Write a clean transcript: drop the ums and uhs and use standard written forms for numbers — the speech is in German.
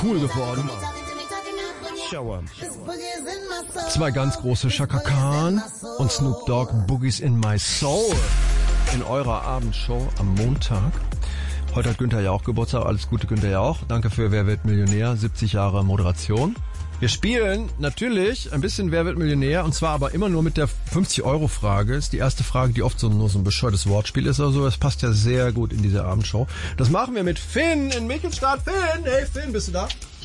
cool geworden. Shower. Zwei ganz große, Chaka Khan und Snoop Dogg, Boogies in My Soul. In eurer Abendshow am Montag. Heute hat Günther Jauch Geburtstag. Alles Gute, Günther Jauch. Danke für Wer wird Millionär? 70 Jahre Moderation. Wir spielen natürlich ein bisschen Wer wird Millionär, und zwar aber immer nur mit der 50-Euro-Frage. Ist die erste Frage, die oft nur so ein bescheuertes Wortspiel ist oder so. Das passt ja sehr gut in diese Abendshow. Das machen wir mit Finn in Michelstadt. Finn, hey Finn, bist du da?